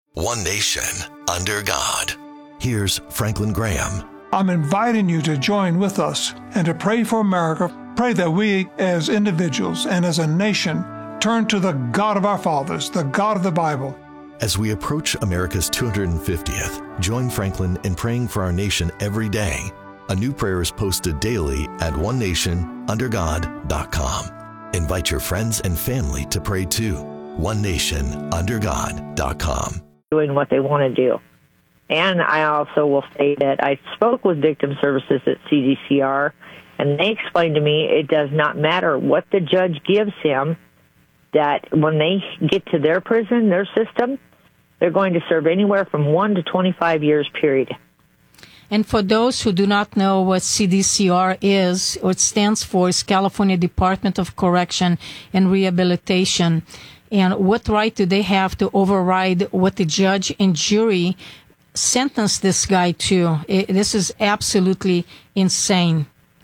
One nation, under God. Here's Franklin Graham. I'm inviting you to join with us and to pray for America. Pray that we as individuals and as a nation turn to the God of our fathers, the God of the Bible. As we approach America's 250th, join Franklin in praying for our nation every day. A new prayer is posted daily at onenationundergod.com. Invite your friends and family to pray too. onenationundergod.com. Doing what they want to do. And I also will say that I spoke with victim services at CDCR, and they explained to me it does not matter what the judge gives him, that when they get to their prison, their system, they're going to serve anywhere from 1 to 25 years, period. And for those who do not know what CDCR is, what it stands for, is California Department of Correction and Rehabilitation. And what right do they have to override what the judge and jury sentenced this guy to? This is absolutely insane.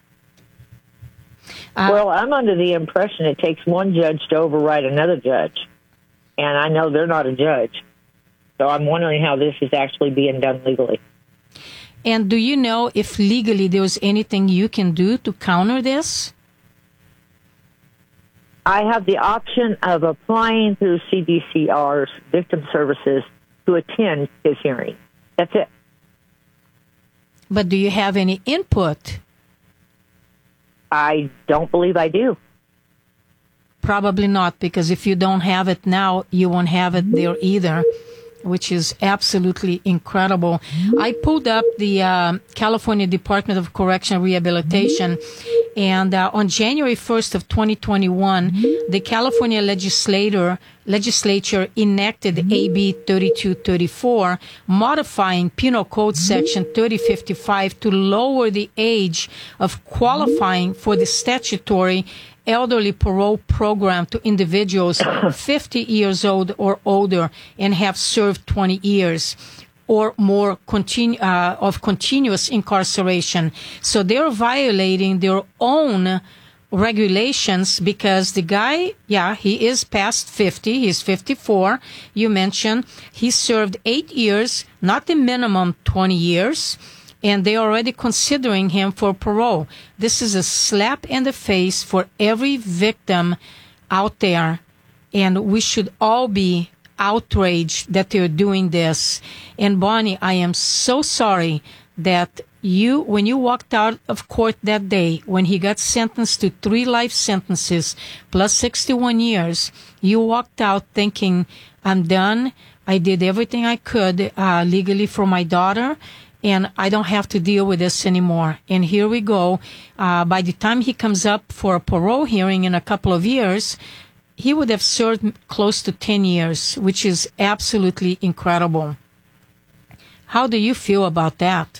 Well, I'm under the impression it takes one judge to override another judge. And I know they're not a judge. So I'm wondering how this is actually being done legally. And do you know if legally there's anything you can do to counter this? I have the option of applying through CDCR's victim services to attend his hearing. That's it. But do you have any input? I don't believe I do. Probably not, because if you don't have it now, you won't have it there either, which is absolutely incredible. I pulled up the California Department of Correction and Rehabilitation, and on January 1st of 2021, the California legislature enacted AB 3234, modifying Penal Code Section 3055 to lower the age of qualifying for the statutory elderly parole program to individuals 50 years old or older and have served 20 years or more of continuous incarceration. So they're violating their own regulations because the guy, he is past 50. He's 54. You mentioned he served 8 years, not the minimum 20 years. And they're already considering him for parole. This is a slap in the face for every victim out there. And we should all be outraged that they're doing this. And Bonnie, I am so sorry that when you walked out of court that day, when he got sentenced to 3 life sentences plus 61 years, you walked out thinking, I'm done. I did everything I could legally for my daughter, and I don't have to deal with this anymore. And here we go. By the time he comes up for a parole hearing in a couple of years, he would have served close to 10 years, which is absolutely incredible. How do you feel about that?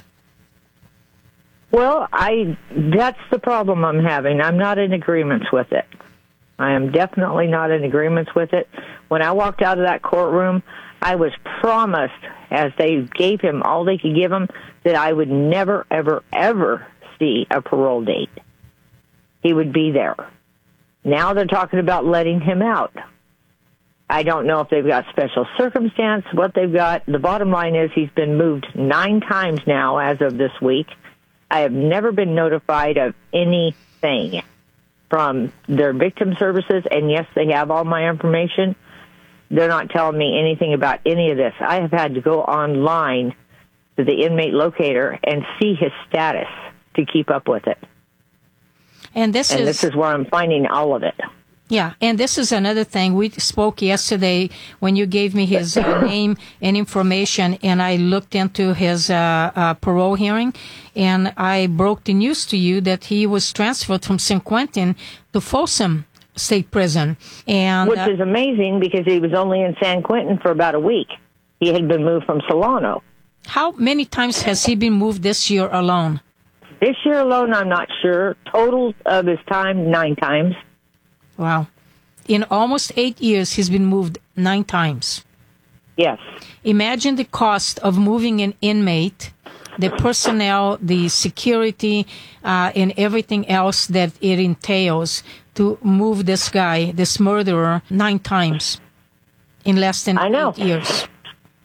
Well, that's the problem I'm having. I'm not in agreement with it. I am definitely not in agreement with it. When I walked out of that courtroom, I was promised, as they gave him all they could give him, that I would never, ever, ever see a parole date. He would be there. Now they're talking about letting him out. I don't know if they've got special circumstance, what they've got. The bottom line is he's been moved 9 times now as of this week. I have never been notified of anything from their victim services, and yes, they have all my information. They're not telling me anything about any of this. I have had to go online to the inmate locator and see his status to keep up with it. And this is where I'm finding all of it. Yeah, and this is another thing. We spoke yesterday when you gave me his name and information, and I looked into his parole hearing, and I broke the news to you that he was transferred from San Quentin to Folsom State Prison. And which is amazing because he was only in San Quentin for about a week. He had been moved from Solano. How many times has he been moved this year alone? This year alone, I'm not sure. Total of his time, 9 times. Wow. In almost 8 years, he's been moved 9 times. Yes. Imagine the cost of moving an inmate, the personnel, the security, and everything else that it entails to move this guy, this murderer, 9 times in less than 8 years.